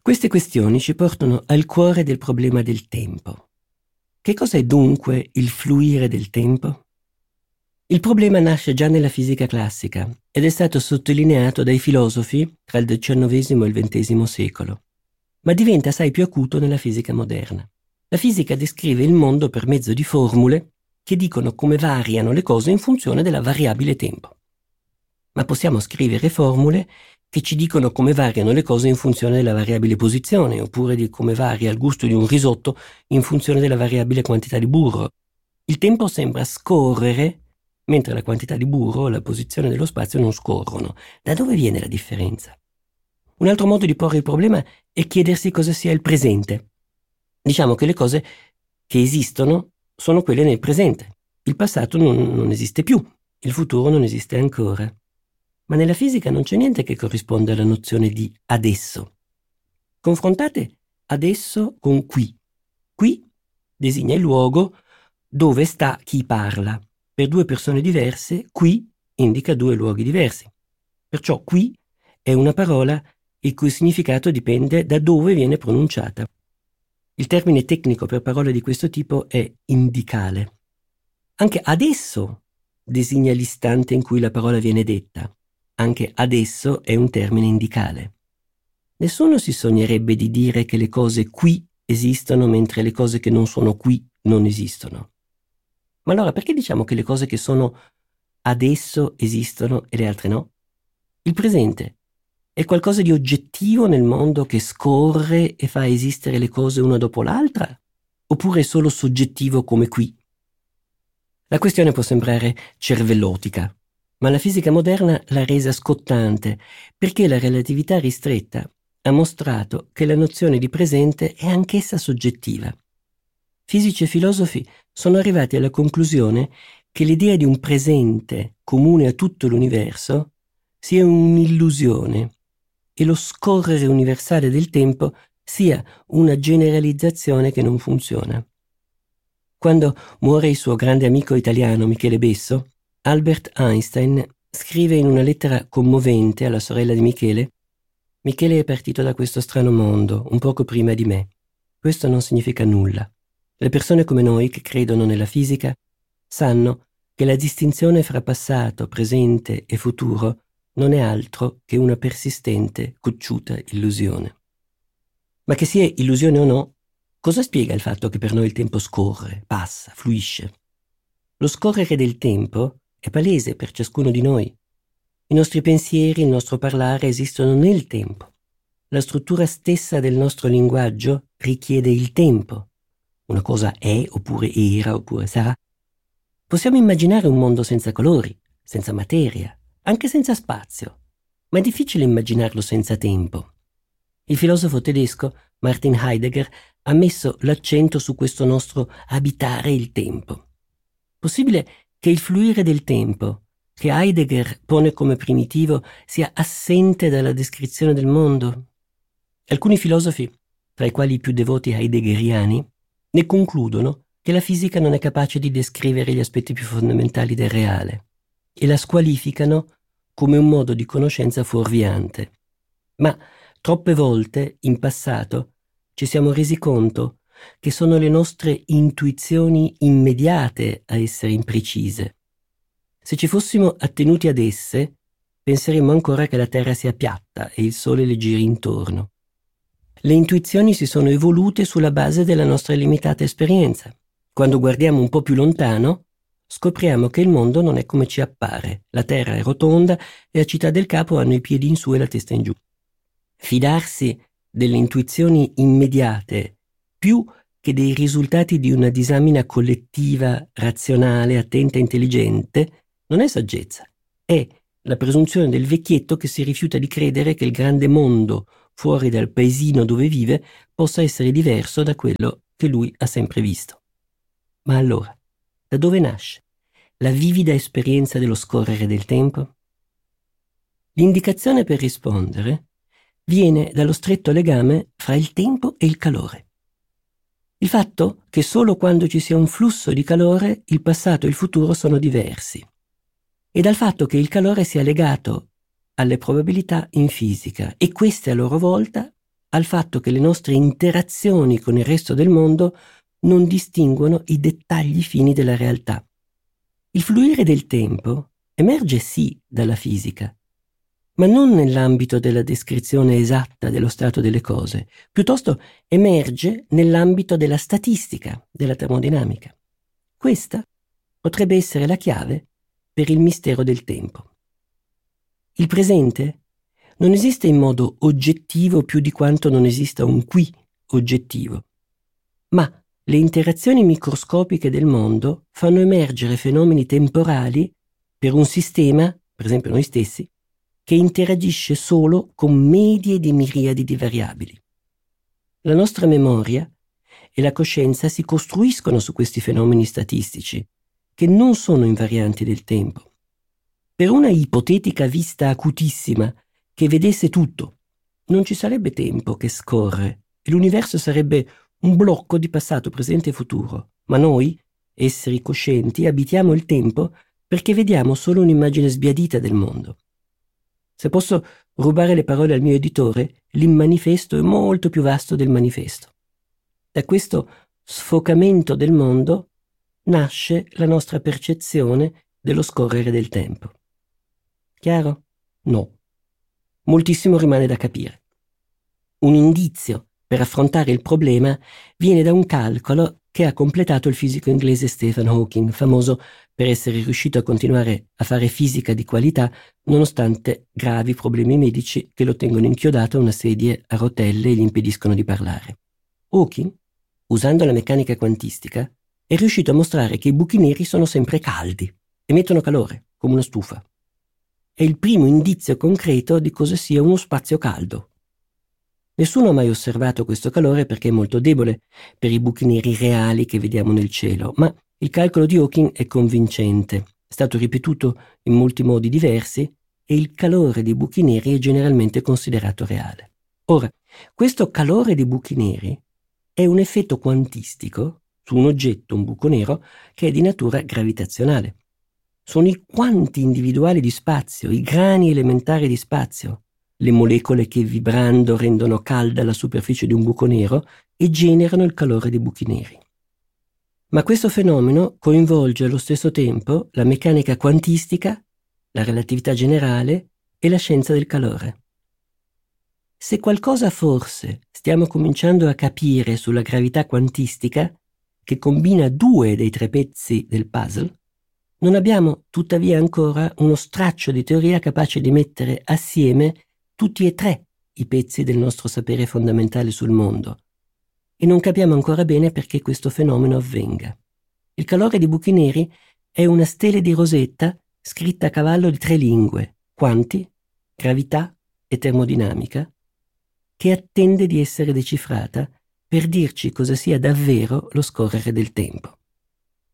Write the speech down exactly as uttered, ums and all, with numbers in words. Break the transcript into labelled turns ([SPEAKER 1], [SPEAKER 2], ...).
[SPEAKER 1] Queste questioni ci portano al cuore del problema del tempo. Che cos'è dunque il fluire del tempo? Il problema nasce già nella fisica classica ed è stato sottolineato dai filosofi tra il diciannovesimo e il ventesimo secolo, ma diventa assai più acuto nella fisica moderna. La fisica descrive il mondo per mezzo di formule che dicono come variano le cose in funzione della variabile tempo. Ma possiamo scrivere formule che ci dicono come variano le cose in funzione della variabile posizione, oppure di come varia il gusto di un risotto in funzione della variabile quantità di burro. Il tempo sembra scorrere, mentre la quantità di burro e la posizione dello spazio non scorrono. Da dove viene la differenza? Un altro modo di porre il problema è chiedersi cosa sia il presente. Diciamo che le cose che esistono sono quelle nel presente. Il passato non, non esiste più, il futuro non esiste ancora. Ma nella fisica non c'è niente che corrisponde alla nozione di adesso. Confrontate adesso con qui. Qui designa il luogo dove sta chi parla. Per due persone diverse, qui indica due luoghi diversi. Perciò qui è una parola il cui significato dipende da dove viene pronunciata. Il termine tecnico per parole di questo tipo è indicale. Anche adesso designa l'istante in cui la parola viene detta. Anche adesso è un termine indicale. Nessuno si sognerebbe di dire che le cose qui esistono mentre le cose che non sono qui non esistono. Ma allora perché diciamo che le cose che sono adesso esistono e le altre no? Il presente è qualcosa di oggettivo nel mondo che scorre e fa esistere le cose una dopo l'altra? Oppure è solo soggettivo come qui? La questione può sembrare cervellotica, ma la fisica moderna l'ha resa scottante perché la relatività ristretta ha mostrato che la nozione di presente è anch'essa soggettiva. Fisici e filosofi sono arrivati alla conclusione che l'idea di un presente comune a tutto l'universo sia un'illusione e lo scorrere universale del tempo sia una generalizzazione che non funziona. Quando muore il suo grande amico italiano Michele Besso, Albert Einstein scrive in una lettera commovente alla sorella di Michele: «Michele è partito da questo strano mondo un poco prima di me. Questo non significa nulla. Le persone come noi che credono nella fisica sanno che la distinzione fra passato, presente e futuro non è altro che una persistente, cocciuta illusione». Ma che sia illusione o no, cosa spiega il fatto che per noi il tempo scorre, passa, fluisce? Lo scorrere del tempo è palese per ciascuno di noi. I nostri pensieri, il nostro parlare esistono nel tempo. La struttura stessa del nostro linguaggio richiede il tempo. Una cosa è, oppure era, oppure sarà. Possiamo immaginare un mondo senza colori, senza materia, anche senza spazio, ma è difficile immaginarlo senza tempo. Il filosofo tedesco Martin Heidegger ha messo l'accento su questo nostro abitare il tempo. Possibile che il fluire del tempo, che Heidegger pone come primitivo, sia assente dalla descrizione del mondo? Alcuni filosofi, tra i quali i più devoti heideggeriani, ne concludono che la fisica non è capace di descrivere gli aspetti più fondamentali del reale e la squalificano come un modo di conoscenza fuorviante. Ma troppe volte, in passato, ci siamo resi conto che sono le nostre intuizioni immediate a essere imprecise. Se ci fossimo attenuti ad esse, penseremmo ancora che la Terra sia piatta e il Sole le giri intorno. Le intuizioni si sono evolute sulla base della nostra limitata esperienza. Quando guardiamo un po' più lontano, scopriamo che il mondo non è come ci appare. La Terra è rotonda e a Città del Capo hanno i piedi in su e la testa in giù. Fidarsi delle intuizioni immediate più che dei risultati di una disamina collettiva, razionale, attenta e intelligente, non è saggezza. È la presunzione del vecchietto che si rifiuta di credere che il grande mondo fuori dal paesino dove vive possa essere diverso da quello che lui ha sempre visto. Ma allora, da dove nasce la vivida esperienza dello scorrere del tempo? L'indicazione per rispondere viene dallo stretto legame fra il tempo e il calore. Il fatto che solo quando ci sia un flusso di calore il passato e il futuro sono diversi, e dal fatto che il calore sia legato alle probabilità in fisica e queste a loro volta al fatto che le nostre interazioni con il resto del mondo non distinguono i dettagli fini della realtà. Il fluire del tempo emerge sì dalla fisica, ma non nell'ambito della descrizione esatta dello stato delle cose, piuttosto emerge nell'ambito della statistica, della termodinamica. Questa potrebbe essere la chiave per il mistero del tempo. Il presente non esiste in modo oggettivo più di quanto non esista un qui oggettivo, ma le interazioni microscopiche del mondo fanno emergere fenomeni temporali per un sistema, per esempio noi stessi, che interagisce solo con medie di miriadi di variabili. La nostra memoria e la coscienza si costruiscono su questi fenomeni statistici, che non sono invarianti del tempo. Per una ipotetica vista acutissima che vedesse tutto, non ci sarebbe tempo che scorre e l'universo sarebbe un blocco di passato, presente e futuro. Ma noi, esseri coscienti, abitiamo il tempo perché vediamo solo un'immagine sbiadita del mondo. Se posso rubare le parole al mio editore, l'immanifesto è molto più vasto del manifesto. Da questo sfocamento del mondo nasce la nostra percezione dello scorrere del tempo. Chiaro? No. Moltissimo rimane da capire. Un indizio per affrontare il problema viene da un calcolo che ha completato il fisico inglese Stephen Hawking, famoso per essere riuscito a continuare a fare fisica di qualità nonostante gravi problemi medici che lo tengono inchiodato a una sedia a rotelle e gli impediscono di parlare. Hawking, usando la meccanica quantistica, è riuscito a mostrare che i buchi neri sono sempre caldi, emettono calore, come una stufa. È il primo indizio concreto di cosa sia uno spazio caldo. Nessuno ha mai osservato questo calore perché è molto debole per i buchi neri reali che vediamo nel cielo, ma il calcolo di Hawking è convincente, è stato ripetuto in molti modi diversi e il calore dei buchi neri è generalmente considerato reale. Ora, questo calore dei buchi neri è un effetto quantistico su un oggetto, un buco nero, che è di natura gravitazionale. Sono i quanti individuali di spazio, i grani elementari di spazio, le molecole che vibrando rendono calda la superficie di un buco nero e generano il calore dei buchi neri. Ma questo fenomeno coinvolge allo stesso tempo la meccanica quantistica, la relatività generale e la scienza del calore. Se qualcosa forse stiamo cominciando a capire sulla gravità quantistica, che combina due dei tre pezzi del puzzle, non abbiamo tuttavia ancora uno straccio di teoria capace di mettere assieme tutti e tre i pezzi del nostro sapere fondamentale sul mondo, e non capiamo ancora bene perché questo fenomeno avvenga. Il calore dei buchi neri è una stele di Rosetta scritta a cavallo di tre lingue, quanti, gravità e termodinamica, che attende di essere decifrata per dirci cosa sia davvero lo scorrere del tempo.